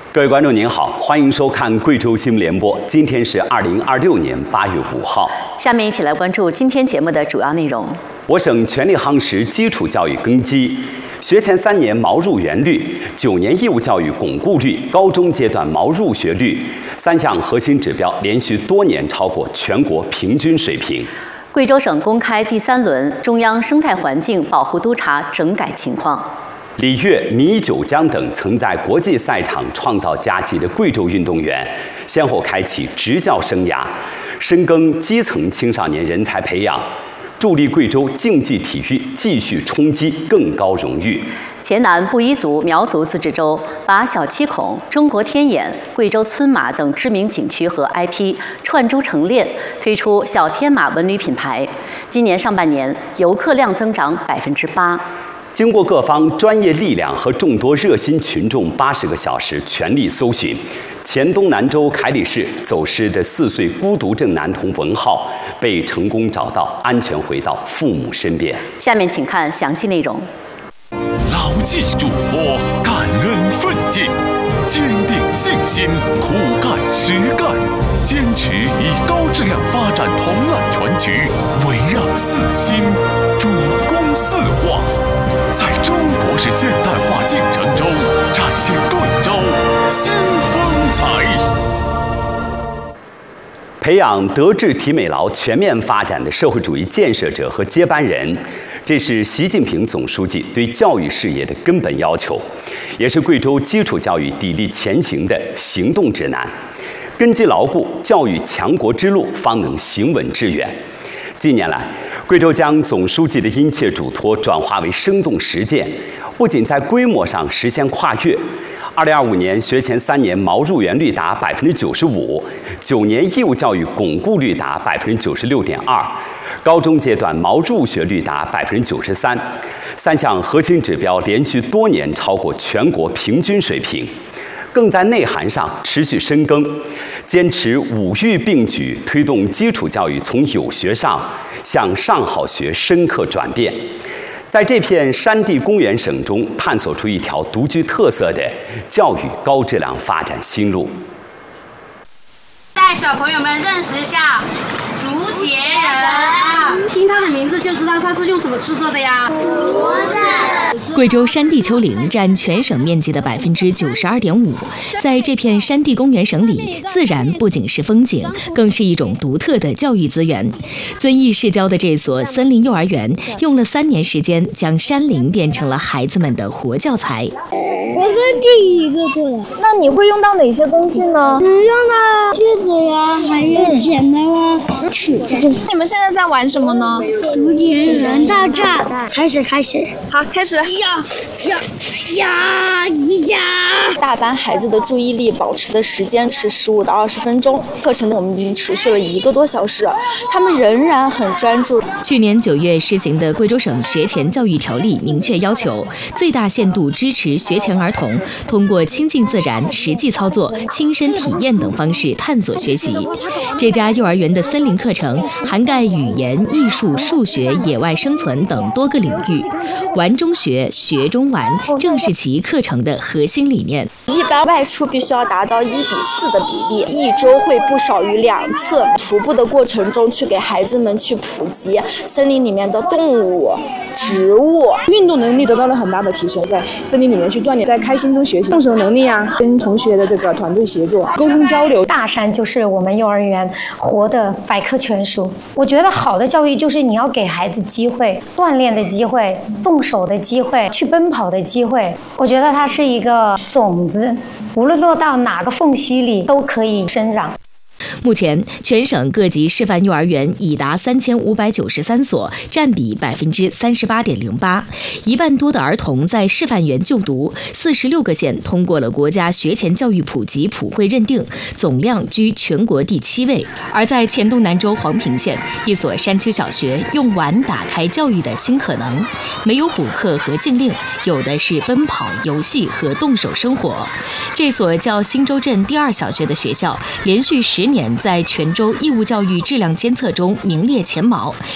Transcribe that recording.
各位观众您好，欢迎收看贵州新闻联播。今天是2026年8月5号。 下面一起来关注今天节目的主要内容。 我省全力夯实基础教育根基，学前3年毛入园率、9年义务教育巩固率、高中阶段毛入学率3项核心指标连续多年超过全国平均水平。 贵州省公开第3轮中央生态环境保护督查整改情况。 李跃、米九江等曾在国际赛场创造佳绩的贵州运动员，先后开启执教生涯，深耕基层青少年人才培养，助力贵州竞技体育继续冲击更高荣誉。 黔南布依族苗族自治州把小七孔、中国天眼、贵州村马等知名景区和 IP 串珠成链，推出小天马文旅品牌。今年上半年游客量增长8%。 经过各方专业力量和众多热心群众80个小时全力搜寻，黔东南州凯里市走失的4岁孤独症男童文浩被成功找到，安全回到父母身边。 下面请看详细内容。 牢记嘱托，感恩奋进，坚定信心，苦干实干，坚持以高质量发展同案全局，围绕4新，主攻4化，在中国式现代化进程中展现贵州新风采。 培养德智体美劳全面发展的社会主义建设者和接班人，这是习近平总书记对教育事业的根本要求，也是贵州基础教育砥砺前行的行动指南。根基牢固，教育强国之路方能行稳致远。近年来，贵州将总书记的殷切嘱托转化为生动实践，不仅在规模上实现跨越，2025年学前3年毛入园率达95%，9年义务教育巩固率达96.2%，高中阶段毛入学率达93%，3项核心指标连续多年超过全国平均水平。更在内涵上持续深耕，坚持5育并举，推动基础教育从有学上向上好学深刻转变。在这片山地公园省中，探索出一条独具特色的教育高质量发展新路。 带小朋友们认识一下竹节人， 听他的名字就知道他是用什么制作的呀？竹子。 贵州山地丘陵占全省面积的92.5%，在这片山地公园省里，自然不仅是风景，更是一种独特的教育资源。遵义市郊的这所森林幼儿园，用了3年时间，将山林变成了孩子们的活教材。 我是第一个做的。 那你会用到哪些工具呢？ 用到锯子呀，还有剪刀啊、尺子。 你们现在在玩什么呢？ 竹节人大战，开始。 好，开始。 呀！ 大班孩子的注意力保持的时间是15到20分钟，课程我们已经持续了1个多小时，他们仍然很专注。 去年9月施行的贵州省学前教育条例明确要求，最大限度支持学前儿童通过亲近自然、实际操作、亲身体验等方式探索学习。这家幼儿园的森林课程涵盖语言、艺术、数学、野外生存等多个领域，玩中学，学中玩，正是其课程的核心理念。 一般外出必须要达到1比4的比例，一周会不少于2次。徒步的过程中去给孩子们去普及森林里面的动物、植物， 运动能力得到了很大的提升，在森林里面去锻炼，在开心中学习动手能力啊，跟同学的这个团队协作、沟通交流。 大山就是我们幼儿园活的百科全书。我觉得好的教育就是你要给孩子机会，锻炼的机会，动手的机会，去奔跑的机会。我觉得它是一个种子，无论落到哪个缝隙里都可以生长。 目前，全省各级示范幼儿园已达3593所，占比38.08%。1万多的儿童在示范园就读，46个县通过了国家学前教育普及普惠认定，总量居全国第7位。而在黔东南州黄平县，一所山区小学用玩打开教育的新可能，没有补课和禁令，有的是奔跑、游戏和动手生活。这所叫新洲镇第2小学的学校，连续10年在全州义务教育质量监测中名列前茅，